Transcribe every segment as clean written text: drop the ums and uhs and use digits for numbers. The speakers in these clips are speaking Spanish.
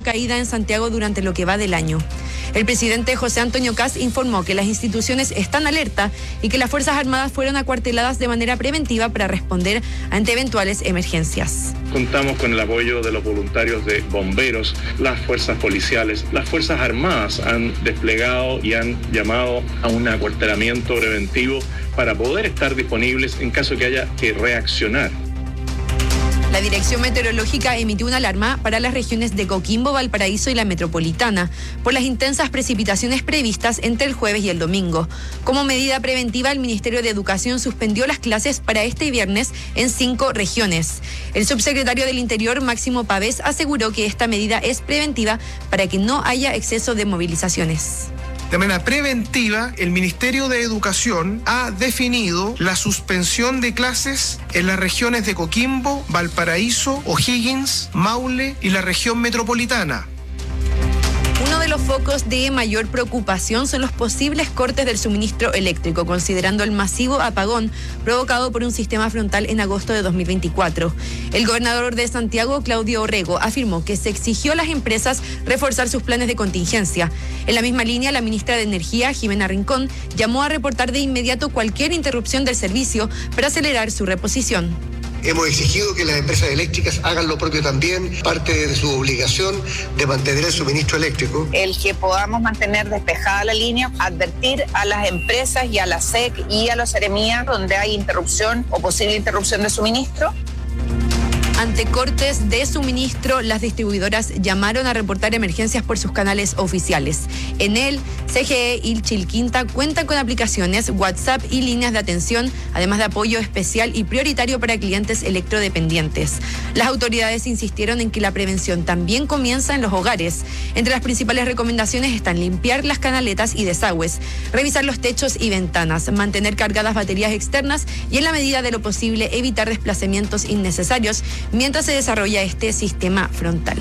caída en Santiago durante lo que va del año. El presidente José Antonio Kast informó que las instituciones están alerta y que las Fuerzas Armadas fueron acuarteladas de manera preventiva para responder ante eventuales emergencias. Contamos con el apoyo de los voluntarios de bomberos, las fuerzas policiales, las Fuerzas Armadas han desplegado y han llamado a un acuartelamiento preventivo para poder estar disponibles en caso que haya que reaccionar. La Dirección Meteorológica emitió una alarma para las regiones de Coquimbo, Valparaíso y la Metropolitana por las intensas precipitaciones previstas entre el jueves y el domingo. Como medida preventiva, el Ministerio de Educación suspendió las clases para este viernes en 5 regiones. El subsecretario del Interior, Máximo Pavés, aseguró que esta medida es preventiva para que no haya exceso de movilizaciones. De manera preventiva, el Ministerio de Educación ha definido la suspensión de clases en las regiones de Coquimbo, Valparaíso, O'Higgins, Maule y la región metropolitana. Uno de los focos de mayor preocupación son los posibles cortes del suministro eléctrico, considerando el masivo apagón provocado por un sistema frontal en agosto de 2024. El gobernador de Santiago, Claudio Orrego, afirmó que se exigió a las empresas reforzar sus planes de contingencia. En la misma línea, la ministra de Energía, Jimena Rincón, llamó a reportar de inmediato cualquier interrupción del servicio para acelerar su reposición. Hemos exigido que las empresas eléctricas hagan lo propio también, parte de su obligación de mantener el suministro eléctrico. El que podamos mantener despejada la línea, advertir a las empresas y a la SEC y a los Seremías donde hay interrupción o posible interrupción de suministro. Ante cortes de suministro, las distribuidoras llamaron a reportar emergencias por sus canales oficiales. Enel, CGE y Chilquinta cuentan con aplicaciones, WhatsApp y líneas de atención, además de apoyo especial y prioritario para clientes electrodependientes. Las autoridades insistieron en que la prevención también comienza en los hogares. Entre las principales recomendaciones están limpiar las canaletas y desagües, revisar los techos y ventanas, mantener cargadas baterías externas y, en la medida de lo posible, evitar desplazamientos innecesarios mientras se desarrolla este sistema frontal.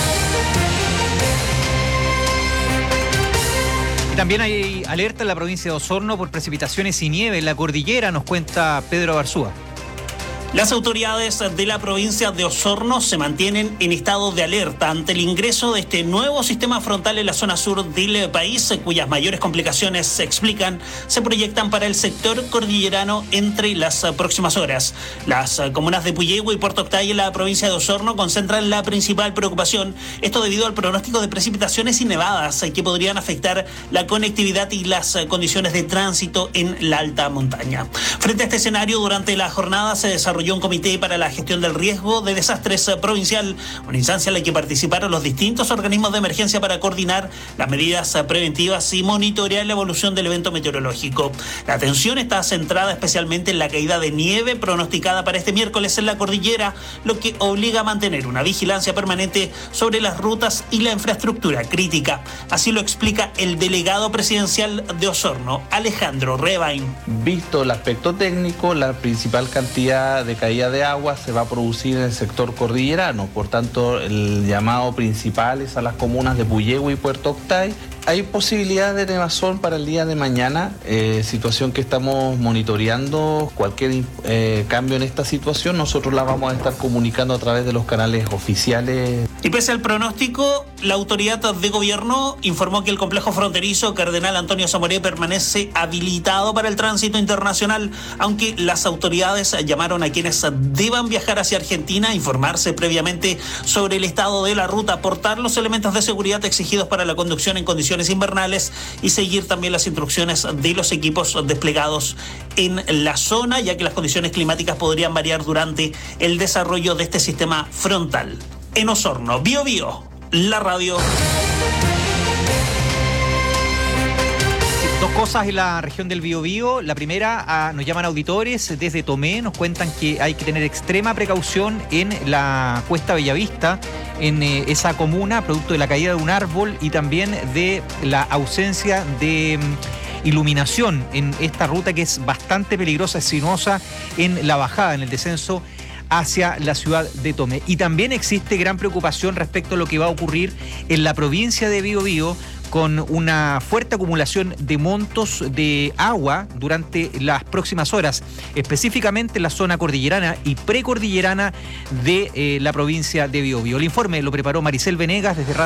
También hay alerta en la provincia de Osorno por precipitaciones y nieve en la cordillera, nos cuenta Pedro Barzúa. Las autoridades de la provincia de Osorno se mantienen en estado de alerta ante el ingreso de este nuevo sistema frontal en la zona sur del país, cuyas mayores complicaciones se proyectan para el sector cordillerano entre las próximas horas. Las comunas de Puyehue y Puerto Octay en la provincia de Osorno concentran la principal preocupación, esto debido al pronóstico de precipitaciones y nevadas que podrían afectar la conectividad y las condiciones de tránsito en la alta montaña. Frente a este escenario, durante la jornada se desarrolló un comité para la gestión del riesgo de desastres provincial, una instancia en la que participaron los distintos organismos de emergencia para coordinar las medidas preventivas y monitorear la evolución del evento meteorológico. La atención está centrada especialmente en la caída de nieve pronosticada para este miércoles en la cordillera, lo que obliga a mantener una vigilancia permanente sobre las rutas y la infraestructura crítica. Así lo explica el delegado presidencial de Osorno, Alejandro Rebain. Visto el aspecto técnico, la principal cantidad de caída de agua se va a producir en el sector cordillerano. Por tanto, el llamado principal es a las comunas de Puyehue y Puerto Octay. Hay posibilidad de nevazón para el día de mañana, situación que estamos monitoreando. Cualquier cambio en esta situación, nosotros la vamos a estar comunicando a través de los canales oficiales. Y pese al pronóstico, la autoridad de gobierno informó que el complejo fronterizo Cardenal Antonio Zamoré permanece habilitado para el tránsito internacional, aunque las autoridades llamaron a quienes deban viajar hacia Argentina a informarse previamente sobre el estado de la ruta, aportar los elementos de seguridad exigidos para la conducción en condiciones invernales y seguir también las instrucciones de los equipos desplegados en la zona, ya que las condiciones climáticas podrían variar durante el desarrollo de este sistema frontal. En Osorno, Bío Bío, la radio. Dos cosas en la región del Biobío. La primera, nos llaman auditores desde Tomé, nos cuentan que hay que tener extrema precaución en la Cuesta Bellavista, en esa comuna, producto de la caída de un árbol y también de la ausencia de iluminación en esta ruta que es bastante peligrosa, es sinuosa en la bajada, en el descenso hacia la ciudad de Tomé. Y también existe gran preocupación respecto a lo que va a ocurrir en la provincia de Biobío, con una fuerte acumulación de montos de agua durante las próximas horas, específicamente en la zona cordillerana y precordillerana de la provincia de Biobío. El informe lo preparó Maricel Venegas desde